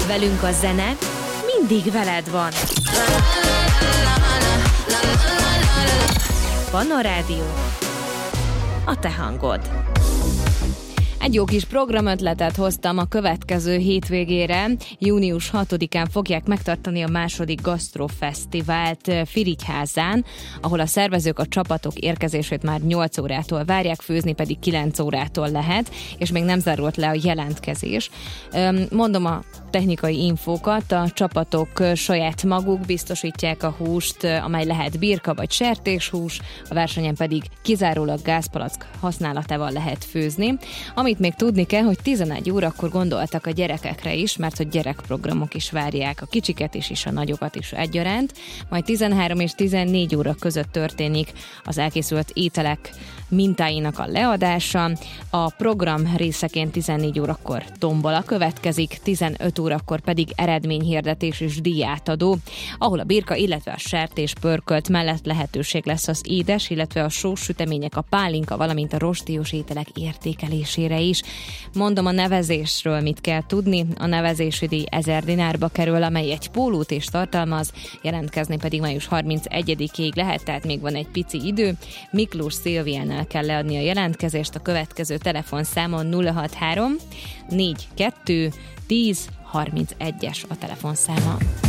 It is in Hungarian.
Velünk a zene mindig veled van. Panna Rádió, a te hangod. Egy jó kis programötletet hoztam a következő hétvégére. Június 6-án fogják megtartani a második gasztrofesztivált Firigyházán, ahol a szervezők a csapatok érkezését már 8 órától várják, főzni pedig 9 órától lehet, és még nem zárult le a jelentkezés. Mondom a technikai infókat, a csapatok saját maguk biztosítják a húst, amely lehet birka vagy sertéshús, a versenyen pedig kizárólag gázpalack használatával lehet főzni. Amit még tudni kell, hogy 11 órakor gondoltak a gyerekekre is, mert hogy gyerekprogramok is várják a kicsiket és a nagyokat is egyaránt, majd 13 és 14 óra között történik az elkészült ételek mintáinak a leadása. A program részeként 14 órakor tombola következik, 15 órakor pedig eredményhirdetés és díjátadó, ahol a birka, illetve a sertés pörkölt mellett lehetőség lesz az édes, illetve a sós sütemények, a pálinka, valamint a rostíos ételek értékelésére is. Mondom a nevezésről, mit kell tudni. A nevezési díj 1000 dinárba kerül, amely egy pólót is tartalmaz, jelentkezni pedig május 31-ig lehet, tehát még van egy pici idő. Miklós Szilviánál kell leadni a jelentkezést, a következő telefonszámon 063 42 10 31-es a telefonszáma.